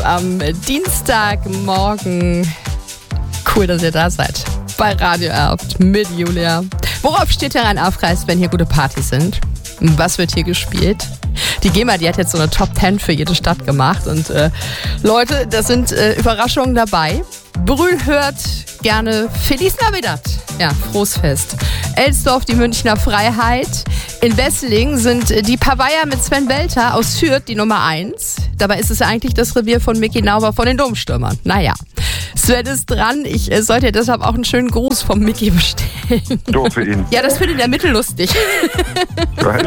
Am Dienstagmorgen. Cool, dass ihr da seid. Bei Radio Erft mit Julia. Worauf steht der Rhein-Erft-Kreis, wenn hier gute Partys sind? Was wird hier gespielt? Die GEMA, die hat jetzt so eine Top 10 für jede Stadt gemacht. Und Leute, da sind Überraschungen dabei. Brühl hört gerne Feliz Navidad. Ja, frohes Fest. Elsdorf, die Münchner Freiheit. In Wesseling sind die Paveier mit Sven Welter aus Fürth die Nummer 1. Dabei ist es ja eigentlich das Revier von Micky Nauber von den Domstürmern. Naja, Sven ist dran. Ich sollte dir deshalb auch einen schönen Gruß vom Micky bestellen. Doof für ihn. Ja, das findet er mittellustig. Ich weiß.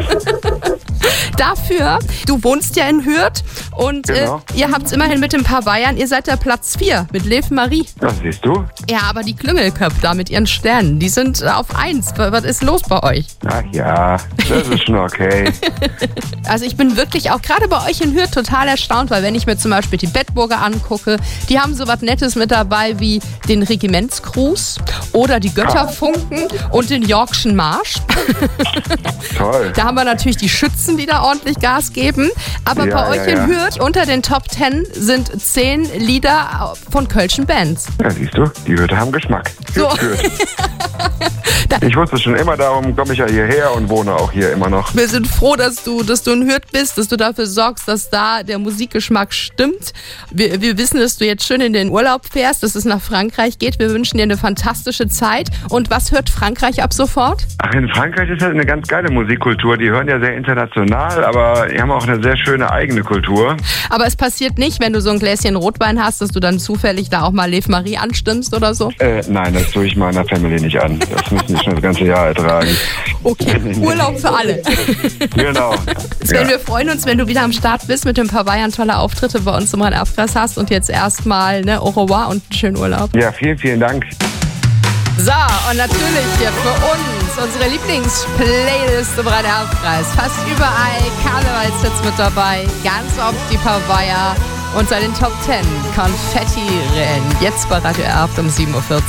Dafür, du wohnst ja in Hürth und Genau. Ihr habt es immerhin mit den Paveiern. Ihr seid der Platz 4 mit Lev Marie. Das siehst du. Ja, aber die Klüngelköpfe da mit ihren Sternen, die sind auf 1. Was ist los bei euch? Ach ja, das ist schon okay. Also ich bin wirklich auch gerade bei euch in Hürth total erstaunt, weil wenn ich mir zum Beispiel die Bedburger angucke, die haben so was Nettes mit dabei wie den Regimentsgruß oder die Götterfunken und den Yorkschen Marsch. Toll. Da haben wir natürlich die Schützen, die da ordentlich Gas geben. Aber Ja, bei euch ja, in ja. Hürth unter den Top 10 sind 10 Lieder von kölschen Bands. Ja, siehst du, die Hütte haben Geschmack. So. Hürth. Ich wusste schon immer, darum komme ich ja hierher und wohne auch hier immer noch. Wir sind froh, dass du in Hürth bist, dass du dafür sorgst, dass da der Musikgeschmack stimmt. Wir wissen, dass du jetzt schön in den Urlaub fährst, dass es nach Frankreich geht. Wir wünschen dir eine fantastische Zeit. Und was hört Frankreich ab sofort? Ach, in Frankreich ist halt eine ganz geile Musikkultur. Die hören ja sehr international, aber die haben auch eine sehr schöne eigene Kultur. Aber es passiert nicht, wenn du so ein Gläschen Rotwein hast, dass du dann zufällig da auch mal Lev Marie anstimmst oder so? Nein, das tue ich meiner Family nicht an. Das müssen die schon das ganze Jahr ertragen. Okay, Urlaub für alle. Genau. Sven, Ja. wir freuen uns, wenn du wieder am Start bist mit den Paveiern, tolle Auftritte bei uns im Rhein-Erft-Kreis hast und jetzt erstmal au revoir und einen schönen Urlaub. Ja, vielen, vielen Dank. So, und natürlich hier für uns unsere Lieblingsplaylist im Rhein-Erft-Kreis. Fast überall Karnevalshits mit dabei, ganz oft die Paveier unter den Top 10. Konfetti-Rennen, jetzt bei Radio Erft um 7:40 Uhr.